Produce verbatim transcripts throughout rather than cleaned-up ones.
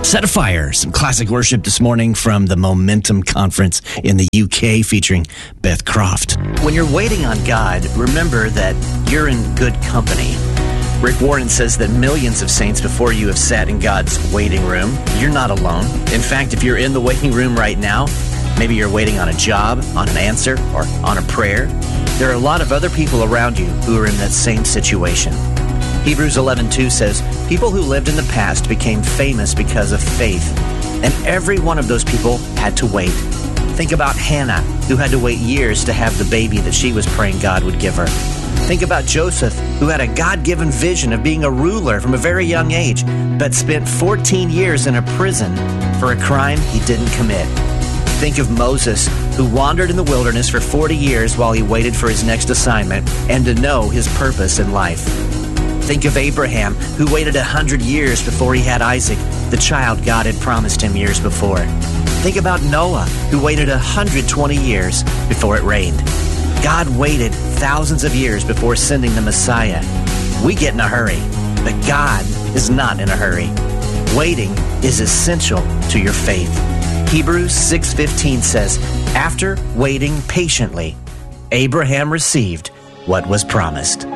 Set Afire, some classic worship this morning from the Momentum Conference in the U K featuring Beth Croft. When you're waiting on God, remember that you're in good company. Rick Warren says that millions of saints before you have sat in God's waiting room. You're not alone. In fact, if you're in the waiting room right now, maybe you're waiting on a job, on an answer, or on a prayer, there are a lot of other people around you who are in that same situation. Hebrews eleven two says, people who lived in the past became famous because of faith, and every one of those people had to wait. Think about Hannah, who had to wait years to have the baby that she was praying God would give her. Think about Joseph, who had a God-given vision of being a ruler from a very young age, but spent fourteen years in a prison for a crime he didn't commit. Think of Moses, who wandered in the wilderness for forty years while he waited for his next assignment and to know his purpose in life. Think of Abraham, who waited a hundred years before he had Isaac, the child God had promised him years before. Think about Noah, who waited one hundred twenty years before it rained. God waited thousands of years before sending the Messiah. We get in a hurry, but God is not in a hurry. Waiting is essential to your faith. Hebrews six fifteen says, after waiting patiently, Abraham received what was promised.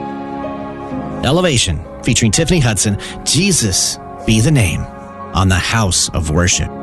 Elevation, featuring Tiffany Hudson, Jesus Be the Name, on the House of Worship.